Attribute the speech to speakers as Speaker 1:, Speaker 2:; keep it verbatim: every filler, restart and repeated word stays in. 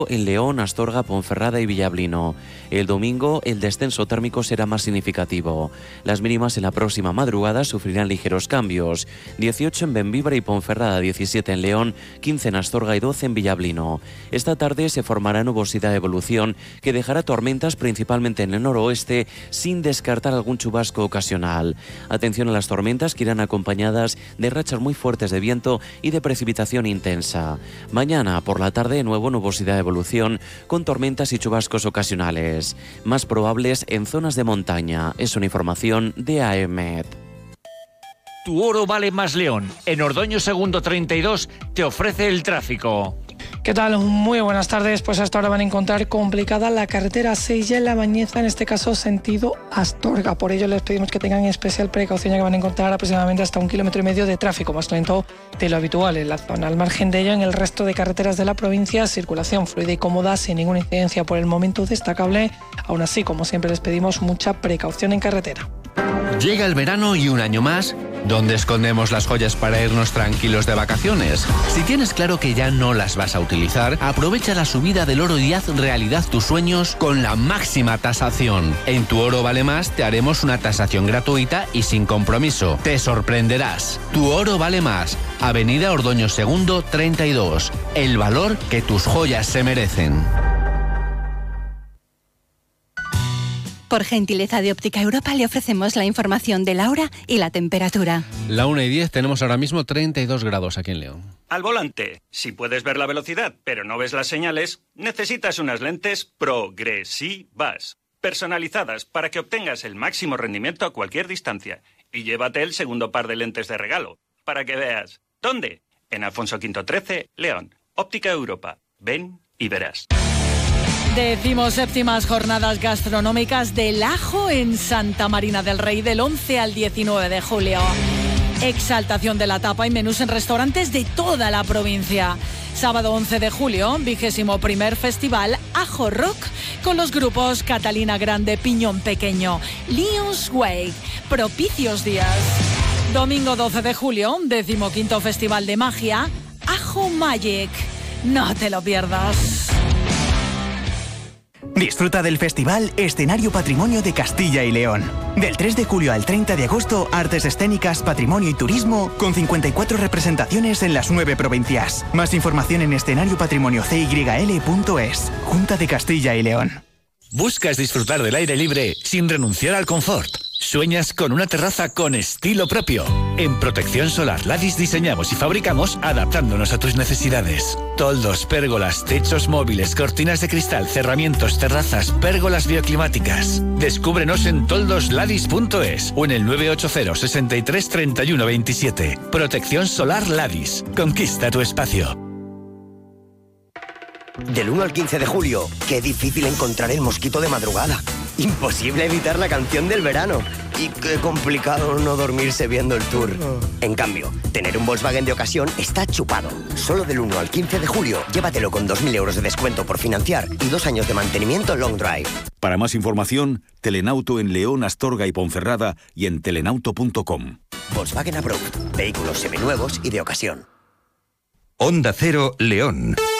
Speaker 1: en León, Astorga, Ponferrada y Villablino. El domingo el descenso térmico será más significativo. Las mínimas en la próxima madrugada sufrirán ligeros cambios. dieciocho en Bembibre y Ponferrada, diecisiete en León, quince en Astorga y doce en Villablino. Esta tarde se formará nubosidad de evolución que dejará tormentas principalmente en el noroeste, sin descartar algún chubasco ocasional. Atención a las tormentas que irán acompañadas de rachas muy fuertes de viento y de precipitación intensa. Mañana por la tarde, de nuevo nubosidad de evolución con tormentas y chubascos ocasionales, más probables en zonas de montaña. Es una información de A E M E T.
Speaker 2: Tu oro vale más León. En Ordoño Segundo treinta y dos te ofrece el tráfico.
Speaker 3: ¿Qué tal? Muy buenas tardes. Pues hasta ahora van a encontrar complicada la carretera seis ya en La Bañeza, en este caso sentido Astorga. Por ello les pedimos que tengan especial precaución, ya que van a encontrar aproximadamente hasta un kilómetro y medio de tráfico más lento de lo habitual en la zona. Al margen de ello, en el resto de carreteras de la provincia, circulación fluida y cómoda, sin ninguna incidencia por el momento destacable. Aún así, como siempre, les pedimos mucha precaución en carretera.
Speaker 4: Llega el verano y un año más, ¿dónde escondemos las joyas para irnos tranquilos de vacaciones? Si tienes claro que ya no las vas a utilizar, aprovecha la subida del oro y haz realidad tus sueños con la máxima tasación. En Tu Oro Vale Más te haremos una tasación gratuita y sin compromiso. Te sorprenderás. Tu Oro Vale Más. Avenida Ordoño Segundo treinta y dos. El valor que tus joyas se merecen.
Speaker 5: Por gentileza de Óptica Europa le ofrecemos la información de la hora y la temperatura.
Speaker 6: La una y diez, tenemos ahora mismo treinta y dos grados aquí en León.
Speaker 7: Al volante, si puedes ver la velocidad pero no ves las señales, necesitas unas lentes progresivas, personalizadas para que obtengas el máximo rendimiento a cualquier distancia. Y llévate el segundo par de lentes de regalo, para que veas. ¿Dónde? En Alfonso Quinto trece, León. Óptica Europa. Ven y verás.
Speaker 8: Decimoséptimas jornadas gastronómicas del ajo en Santa Marina del Rey del once al diecinueve de julio. Exaltación de la tapa y menús en restaurantes de toda la provincia. Sábado once de julio, vigésimo primer festival Ajo Rock con los grupos Catalina Grande, Piñón Pequeño, Lions Wake, propicios días. Domingo doce de julio, decimoquinto festival de magia Ajo Magic. No te lo pierdas.
Speaker 9: Disfruta del festival Escenario Patrimonio de Castilla y León. Del tres de julio al treinta de agosto, artes escénicas, patrimonio y turismo, con cincuenta y cuatro representaciones en las nueve provincias. Más información en escenario patrimonio c y l punto es. Junta de Castilla y León.
Speaker 10: ¿Buscas disfrutar del aire libre sin renunciar al confort? ¿Sueñas con una terraza con estilo propio? En Protección Solar Ladis diseñamos y fabricamos adaptándonos a tus necesidades. Toldos, pérgolas, techos móviles, cortinas de cristal, cerramientos, terrazas, pérgolas bioclimáticas. Descúbrenos en toldos ladis punto es o en el nueve ocho cero, sesenta y tres, treinta y uno veintisiete. Protección Solar Ladis. Conquista tu espacio.
Speaker 11: Del uno al quince de julio, qué difícil encontrar el mosquito de madrugada. Imposible evitar la canción del verano. Y qué complicado no dormirse viendo el tour. En cambio, tener un Volkswagen de ocasión está chupado. Solo del uno al quince de julio, llévatelo con dos mil euros de descuento por financiar y dos años de mantenimiento long drive.
Speaker 12: Para más información, Telenauto en León, Astorga y Ponferrada y en telenauto punto com.
Speaker 11: Volkswagen Approved. Vehículos seminuevos y de ocasión.
Speaker 13: Onda Cero, León.